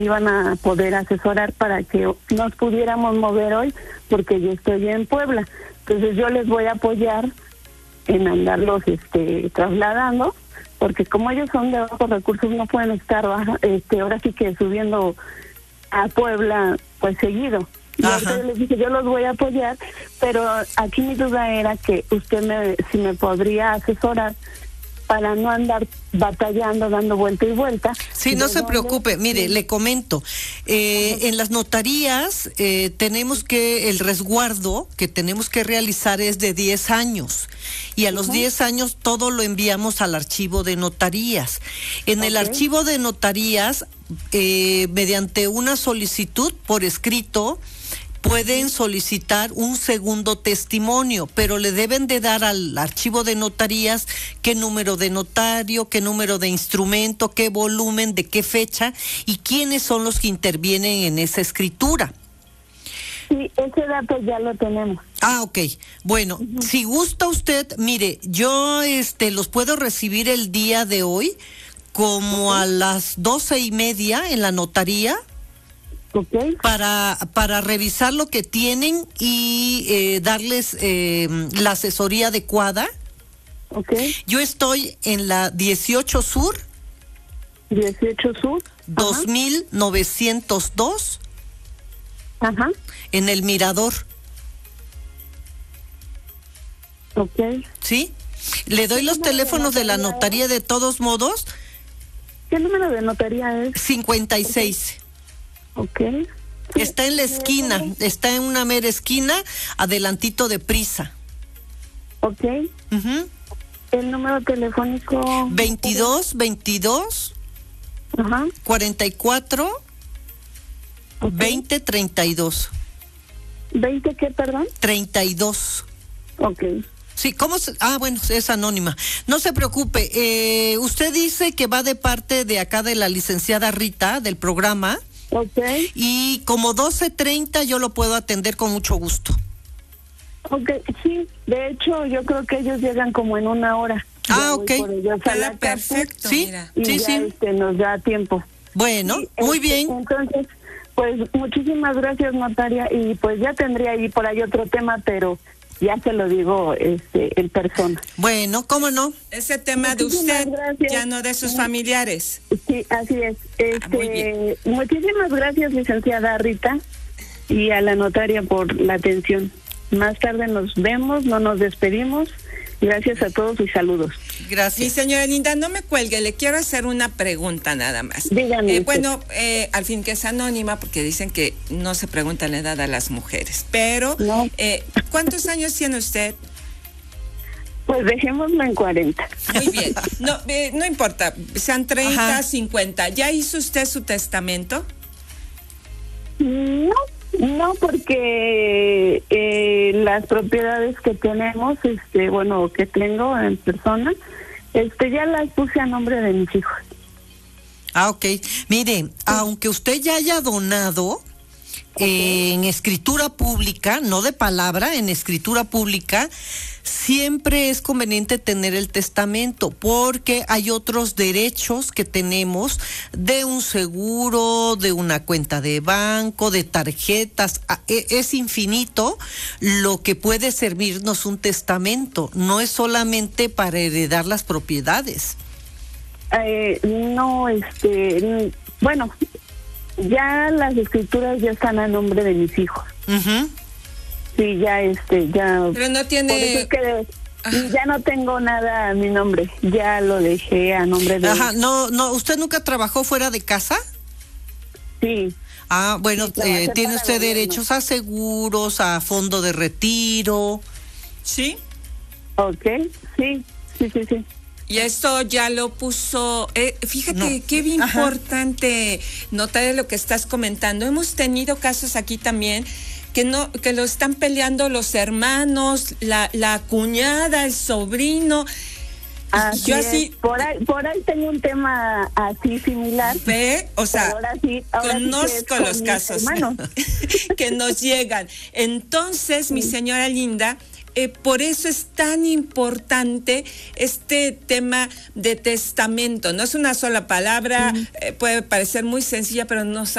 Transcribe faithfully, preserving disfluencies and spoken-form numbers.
iban a poder asesorar para que nos pudiéramos mover hoy, porque yo estoy en Puebla. Entonces yo les voy a apoyar en andarlos este, trasladando, porque como ellos son de bajos recursos no pueden estar baja, este, ahora sí que subiendo a Puebla pues seguido. Y entonces les dije, yo los voy a apoyar, pero aquí mi duda era que usted me, si me podría asesorar para no andar batallando, dando vuelta y vuelta. Sí, no se preocupe. Mire, le comento, eh, en las notarías eh, tenemos que, el resguardo que tenemos que realizar es de diez años y a los uh-huh. diez años todo lo enviamos al archivo de notarías. En okay. el archivo de notarías, eh, mediante una solicitud por escrito, pueden solicitar un segundo testimonio, pero le deben de dar al archivo de notarías qué número de notario, qué número de instrumento, qué volumen, de qué fecha y quiénes son los que intervienen en esa escritura. Sí, ese dato ya lo tenemos. Ah, ok. Bueno, uh-huh. si gusta usted, mire, yo este los puedo recibir el día de hoy como uh-huh. a las doce y media en la notaría. Okay. Para, para revisar lo que tienen y eh, darles eh, la asesoría adecuada. Okay. Yo estoy en la dieciocho Sur. dieciocho Sur. dos mil novecientos dos. Ajá. En el Mirador. Ok. ¿Sí? Le doy los teléfonos de la notaría de todos modos. ¿Qué número de notaría es? cincuenta y seis. Okay. Está en la esquina, está en una mera esquina, adelantito de Prisa. Ok. Uh-huh. El número telefónico. veintidós, veintidós, ajá. cuarenta y cuatro, okay. veinte, treinta y dos. ¿veinte qué, perdón? treinta y dos. Ok. Sí, ¿cómo se...? Ah, bueno, es anónima. No se preocupe, eh, usted dice que va de parte de acá de la licenciada Rita, del programa. Okay. Y como doce treinta yo lo puedo atender con mucho gusto. Ok, sí, de hecho yo creo que ellos llegan como en una hora. Ah, ok. Queda perfecto. Sí, mira. Y sí, ya, sí. Este, nos da tiempo. Bueno, sí, muy este, bien. Entonces, pues muchísimas gracias, notaria, y pues ya tendría ahí por ahí otro tema, pero ya se lo digo este en persona. Bueno, ¿cómo no? Ese tema muchísimas de usted, gracias. Ya no de sus familiares. Sí, así es. Este, ah, muy bien. Muchísimas gracias, licenciada Rita, y a la notaria por la atención. Más tarde nos vemos, no nos despedimos. Gracias a todos y saludos. Gracias. Sí, señora Linda, no me cuelgue, le quiero hacer una pregunta nada más. Dígame. Eh, bueno, eh, al fin que es anónima, porque dicen que no se pregunta la edad a las mujeres, pero no. eh, ¿cuántos años tiene usted? Pues dejémoslo en cuarenta. Muy bien, no, eh, no importa, sean treinta, Ajá. cincuenta. ¿Ya hizo usted su testamento? No, no, porque eh, las propiedades que tenemos, este, bueno, que tengo en persona, este, ya las puse a nombre de mis hijos. Ah, ok. Mire, sí. aunque usted ya haya donado okay. eh, en escritura pública, no de palabra, en escritura pública, siempre es conveniente tener el testamento porque hay otros derechos que tenemos de un seguro, de una cuenta de banco, de tarjetas. Es infinito lo que puede servirnos un testamento. No es solamente para heredar las propiedades. Eh, no, este, bueno, ya las escrituras ya están a nombre de mis hijos. Uh-huh. Sí, ya, este, ya. Pero no tiene. Por eso es que ya no tengo nada a mi nombre. Ya lo dejé a nombre de. Ajá, no, no. ¿Usted nunca trabajó fuera de casa? Sí. Ah, bueno, sí, eh, tiene usted gobierno. derechos a seguros, a fondo de retiro. ¿Sí? Ok, sí, sí, sí, sí. Y esto ya lo puso, eh, fíjate no. qué importante notar de lo que estás comentando. Hemos tenido casos aquí también que no, que lo están peleando los hermanos, la, la cuñada, el sobrino. Así Yo es. así Por ahí, por ahí tengo un tema así similar. Ve, o sea, ahora sí, ahora conozco sí los casos que nos llegan. Entonces, sí. mi señora linda, Eh, por eso es tan importante este tema de testamento. No es una sola palabra, mm. eh, puede parecer muy sencilla, pero no